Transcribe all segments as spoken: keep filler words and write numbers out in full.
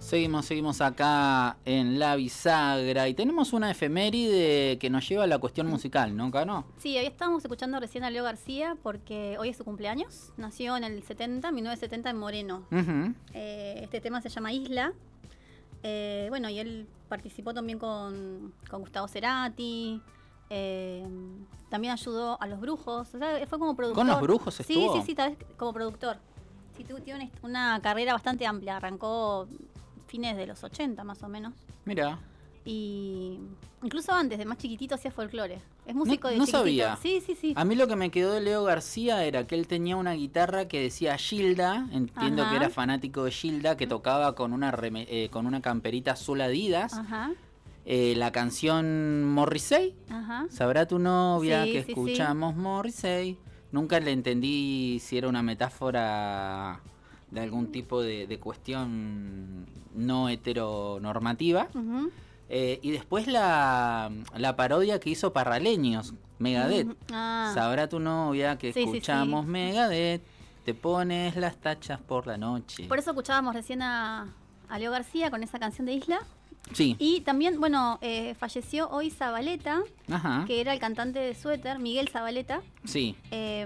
Seguimos, seguimos acá en La Bisagra y tenemos una efeméride que nos lleva a la cuestión musical, ¿no, Cano? Sí, hoy estábamos escuchando recién a Leo García porque hoy es su cumpleaños. Nació en el setenta, mil novecientos setenta en Moreno. Uh-huh. Eh, este tema se llama Isla. Eh, bueno, y él participó también con, con Gustavo Cerati. Eh, también ayudó a Los Brujos. O sea, fue como productor. ¿Con Los Brujos estuvo? Sí, sí, sí, tal vez como productor. Sí, tiene una carrera bastante amplia. Arrancó fines de los ochenta más o menos. Mira. Y incluso antes, de más chiquitito, hacía folclore. Es músico no, de no chiquitito. sabía. Sí, sí, sí. A mí lo que me quedó de Leo García era que él tenía una guitarra que decía Gilda. Entiendo Ajá. que era fanático de Gilda, que tocaba con una reme- eh, con una camperita azul Adidas. Ajá. Eh, la canción Morrissey. Ajá. Sabrá tu novia Sí, que sí, escuchamos Morrissey. Nunca le entendí si era una metáfora de algún tipo de, de cuestión no heteronormativa. Uh-huh. Eh, y después la, la parodia que hizo Parraleños, Megadeth. Uh-huh. Ah. Sabrá tu novia que Sí, sí, escuchamos sí. Megadeth, te pones las tachas por la noche. Por eso escuchábamos recién a, a Leo García con esa canción de Isla. Sí. Y también, bueno, eh, falleció hoy Zabaleta, Ajá. que era el cantante de Suéter, Miguel Zabaleta, Sí. eh,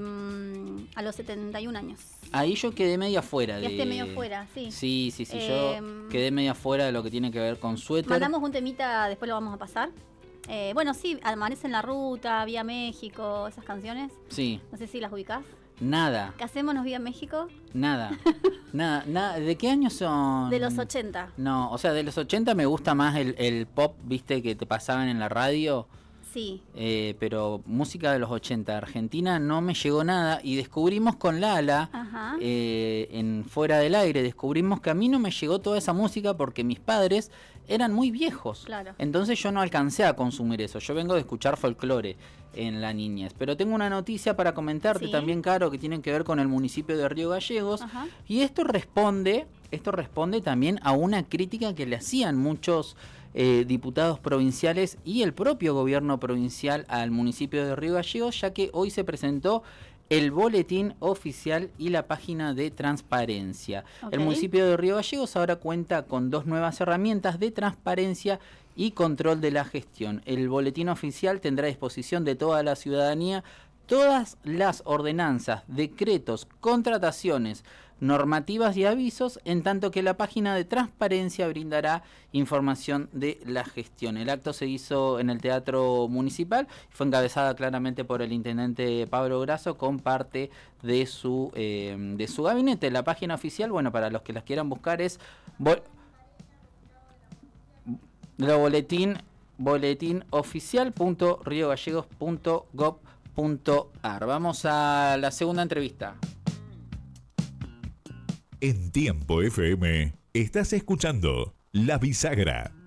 a los setenta y un años. Ahí yo quedé medio afuera. Quedaste de... medio fuera, sí. Sí, sí, sí. Eh, yo quedé medio afuera de lo que tiene que ver con Suéter. Mandamos un temita, después lo vamos a pasar. Eh, bueno, sí, Amanece en la Ruta, Vía México, esas canciones. Sí. No sé si las ubicás. Nada. Casémonos Vía México. Nada. nada, nada. ¿De qué años son? De los ochenta. No, o sea, de los ochenta me gusta más el, el pop, viste, que te pasaban en la radio. Sí. Eh, pero música de los ochenta, Argentina no me llegó nada y descubrimos con Lala, Ajá. eh, en Fuera del Aire, descubrimos que a mí no me llegó toda esa música porque mis padres eran muy viejos. Claro. Entonces yo no alcancé a consumir eso. Yo vengo de escuchar folclore en la niñez. Pero tengo una noticia para comentarte Sí. también, Caro, que tiene que ver con el municipio de Río Gallegos. Ajá. Y esto responde, esto responde también a una crítica que le hacían muchos eh, diputados provinciales y el propio gobierno provincial al municipio de Río Gallegos, ya que hoy se presentó el boletín oficial y la página de transparencia. Okay. El municipio de Río Gallegos ahora cuenta con dos nuevas herramientas de transparencia y control de la gestión. El boletín oficial tendrá a disposición de toda la ciudadanía todas las ordenanzas, decretos, contrataciones, normativas y avisos, en tanto que la página de transparencia brindará información de la gestión. El acto se hizo en el Teatro Municipal, fue encabezada claramente por el intendente Pablo Grasso con parte de su eh, de su gabinete. La página oficial, bueno, para los que las quieran buscar es bo- la boletín boletín oficial punto rio gallegos punto gob punto ar. Vamos a la segunda entrevista. En Tiempo F M estás escuchando La Bisagra.